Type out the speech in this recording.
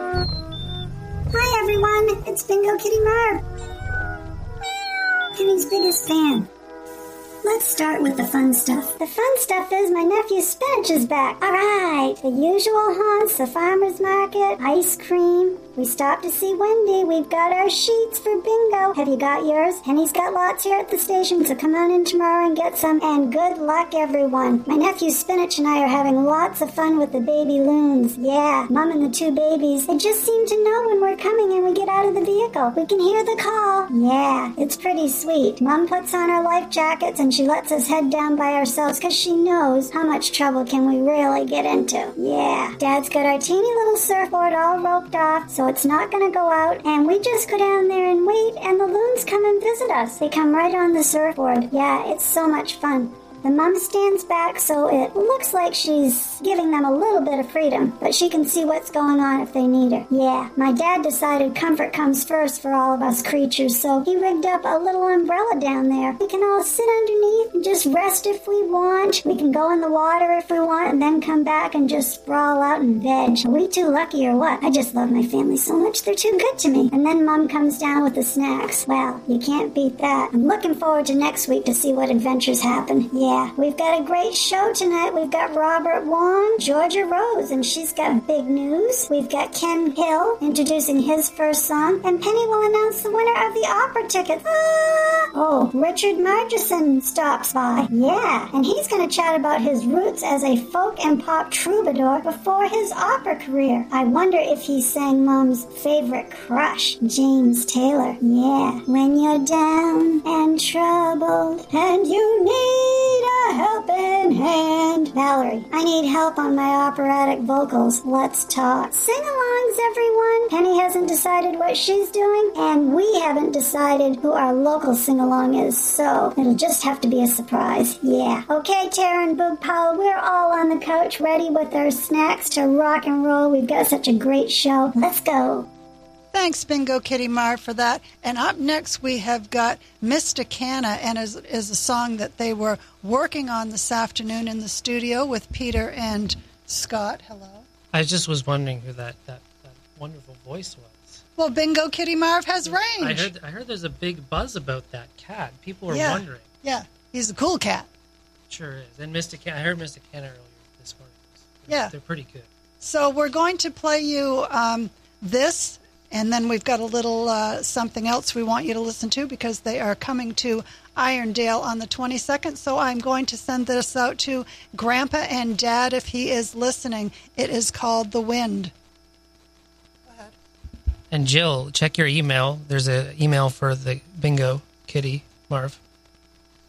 Hi everyone, it's Bingo Kitty Marv, Penny's biggest fan. Let's start with the fun stuff. The fun stuff is my nephew Spinach is back. All right, the usual haunts, the farmer's market, ice cream. We stopped to see Wendy. We've got our sheets for bingo. Have you got yours? Penny's got lots here at the station, so come on in tomorrow and get some. And good luck, everyone. My nephew Spinach and I are having lots of fun with the baby loons. Yeah, Mom and the two babies. They just seem to know when we're coming and we get out of the vehicle. We can hear the call. Yeah, it's pretty sweet. Mom puts on our life jackets and she lets us head down by ourselves because she knows how much trouble can we really get into. Yeah, Dad's got our teeny little surfboard all roped off, so it's not going to go out, and we just go down there and wait, and the loons come and visit us. They come right on the surfboard. Yeah, it's so much fun. The mom stands back, so it looks like she's giving them a little bit of freedom, but she can see what's going on if they need her. Yeah, my dad decided comfort comes first for all of us creatures, so he rigged up a little umbrella down there. We can all sit underneath and just rest if we want. We can go in the water if we want, and then come back and just sprawl out and veg. Are we too lucky or what? I just love my family so much, they're too good to me. And then Mom comes down with the snacks. Well, you can't beat that. I'm looking forward to next week to see what adventures happen. Yeah, we've got a great show tonight. We've got Robert Wong, Georgia Rose, and she's got big news. We've got Ken Hill introducing his first song, and Penny will announce the winner of the opera tickets. Oh, Richard Margeson stops by. Yeah, and he's going to chat about his roots as a folk and pop troubadour before his opera career. I wonder if he sang Mom's favorite crush, James Taylor. Yeah, when you're down and troubled and you need a helping hand. Valerie, I need help on my operatic vocals. Let's talk. Sing-alongs, everyone. Penny hasn't decided what she's doing, and we haven't decided who our local sing-along is, so it'll just have to be a surprise. Yeah. Okay, Tara and Boog Powell, we're all on the couch ready with our snacks to rock and roll. We've got such a great show. Let's go. Thanks, Bingo Kitty Mar, for that. And up next, we have got Mysticana, and is a song that they were working on this afternoon in the studio with Peter and Scott. Hello. I just was wondering who that wonderful voice was. Well, Bingo Kitty Marv has range. I heard there's a big buzz about that cat. People are wondering. Yeah, he's a cool cat. Sure is. And I heard Mysticana earlier this morning. They're pretty good. So we're going to play you this. And then we've got a little something else we want you to listen to because they are coming to Irondale on the 22nd. So I'm going to send this out to Grandpa and Dad if he is listening. It is called The Wind. Go ahead. And Jill, check your email. There's an email for the Bingo Kitty Marv